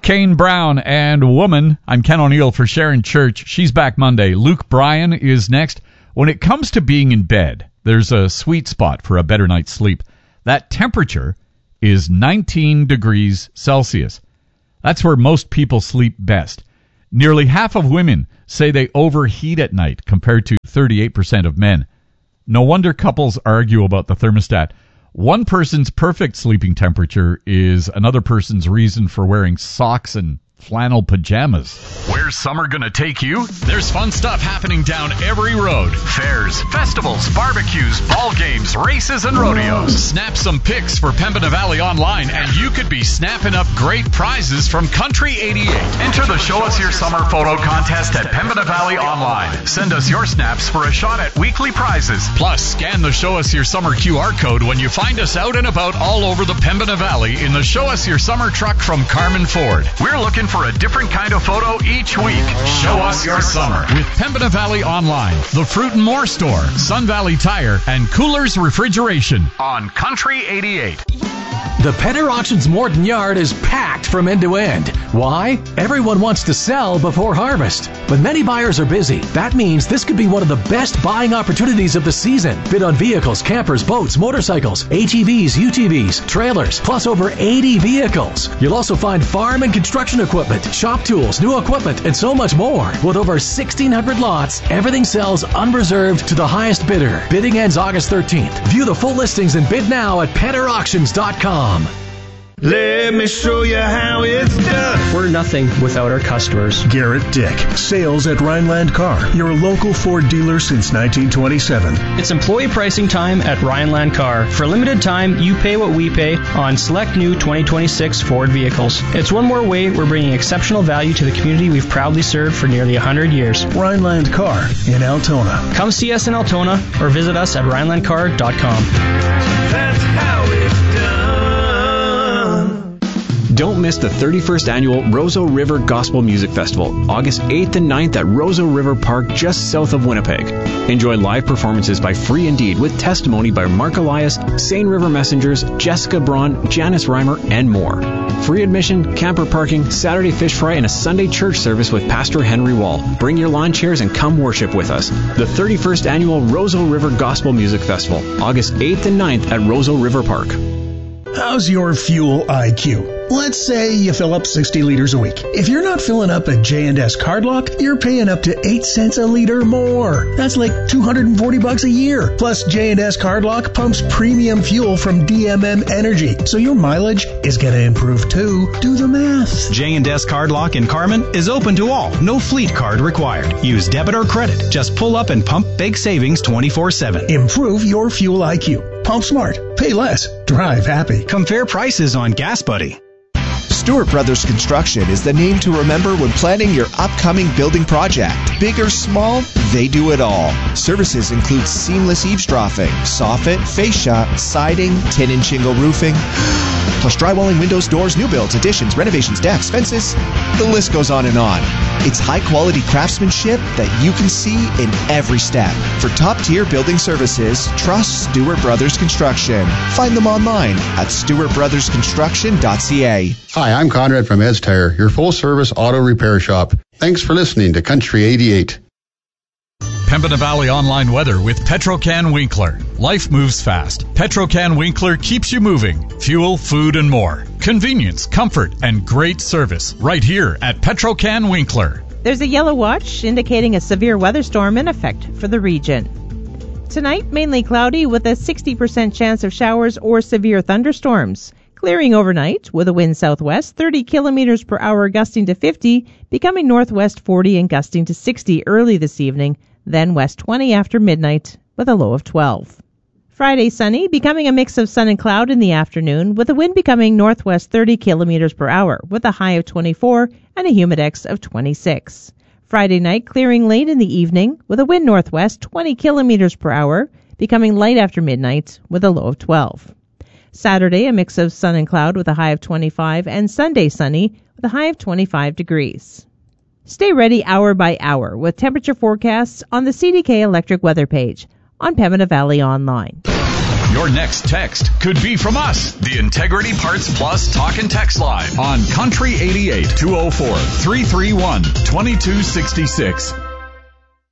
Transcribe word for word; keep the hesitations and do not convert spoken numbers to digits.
Kane Brown and Woman. I'm Ken O'Neill for Sharon Church. She's back Monday. Luke Bryan is next. When it comes to being in bed, there's a sweet spot for a better night's sleep. That temperature is nineteen degrees Celsius. That's where most people sleep best. Nearly half of women say they overheat at night compared to thirty-eight percent of men. No wonder couples argue about the thermostat. One person's perfect sleeping temperature is another person's reason for wearing socks and flannel pajamas. Where's summer gonna take you? There's fun stuff happening down every road. Fairs, festivals, barbecues, ball games, races, and rodeos. Snap some pics for Pembina Valley Online, and you could be snapping up great prizes from Country eighty-eight. Enter the Show Us Your Summer photo contest at Pembina Valley Online. Send us your snaps for a shot at weekly prizes. Plus, scan the Show Us Your Summer Q R code when you find us out and about all over the Pembina Valley in the Show Us Your Summer truck from Carmen Ford. We're looking for a different kind of photo each week. Show us your summer with Pembina Valley Online, the Fruit and More Store, Sun Valley Tire, and Coolers Refrigeration on Country eighty-eight. The Penner Auctions Morton Yard is packed from end to end. Why? Everyone wants to sell before harvest. But many buyers are busy. That means this could be one of the best buying opportunities of the season. Bid on vehicles, campers, boats, motorcycles, A T Vs, U T Vs, trailers, plus over eighty vehicles. You'll also find farm and construction equipment, shop tools, new equipment, and so much more. With over sixteen hundred lots, everything sells unreserved to the highest bidder. Bidding ends August thirteenth. View the full listings and bid now at penner auctions dot com. Let me show you how it's done. We're nothing without our customers. Garrett Dick, sales at Rhineland Car, your local Ford dealer since nineteen twenty-seven. It's employee pricing time at Rhineland Car. For a limited time, you pay what we pay on select new twenty twenty-six Ford vehicles. It's one more way we're bringing exceptional value to the community we've proudly served for nearly one hundred years. Rhineland Car in Altona. Come see us in Altona or visit us at rhineland car dot com. That's how it's done. Don't miss the thirty-first Annual Roseau River Gospel Music Festival, August eighth and ninth at Roseau River Park, just south of Winnipeg. Enjoy live performances by Free Indeed with testimony by Mark Elias, Seine River Messengers, Jessica Braun, Janice Reimer, and more. Free admission, camper parking, Saturday fish fry, and a Sunday church service with Pastor Henry Wall. Bring your lawn chairs and come worship with us. The thirty-first Annual Roseau River Gospel Music Festival, August eighth and ninth at Roseau River Park. How's your fuel I Q? Let's say you fill up sixty liters a week. If you're not filling up at J and S Cardlock, you're paying up to eight cents a liter more. That's like two hundred forty bucks a year. Plus, J and S Cardlock pumps premium fuel from D M M Energy, so your mileage is going to improve too. Do the math. J and S Cardlock in Carmen is open to all. No fleet card required. Use debit or credit. Just pull up and pump big savings twenty-four seven. Improve your fuel I Q. Pump smart. Pay less. Drive happy. Compare prices on Gas Buddy. Stewart Brothers Construction is the name to remember when planning your upcoming building project. Big or small, they do it all. Services include seamless eavesdropping, soffit, fascia, siding, tin and shingle roofing, plus drywalling, windows, doors, new builds, additions, renovations, decks, fences. The list goes on and on. It's high-quality craftsmanship that you can see in every step. For top-tier building services, trust Stewart Brothers Construction. Find them online at stewart brothers construction dot c a. Hi, I'm Conrad from Ed's Tire, your full-service auto repair shop. Thanks for listening to Country eighty-eight. Pembina Valley Online weather with Petrocan Winkler. Life moves fast. Petrocan Winkler keeps you moving. Fuel, food, and more. Convenience, comfort, and great service right here at Petrocan Winkler. There's a yellow watch indicating a severe weather storm in effect for the region. Tonight, mainly cloudy with a sixty percent chance of showers or severe thunderstorms. Clearing overnight with a wind southwest thirty kilometers per hour gusting to fifty, becoming northwest forty and gusting to sixty early this evening, then west twenty after midnight with a low of twelve. Friday sunny, becoming a mix of sun and cloud in the afternoon with a wind becoming northwest thirty kilometers per hour with a high of twenty-four and a humidex of twenty-six. Friday night clearing late in the evening with a wind northwest twenty kilometers per hour, becoming light after midnight with a low of twelve. Saturday, a mix of sun and cloud with a high of twenty-five, and Sunday sunny with a high of twenty-five degrees. Stay ready hour by hour with temperature forecasts on the C D K Electric Weather page on Pembina Valley Online. Your next text could be from us, the Integrity Parts Plus Talk and Text Line on Country eighty-eight, two oh four, three three one, two two six six.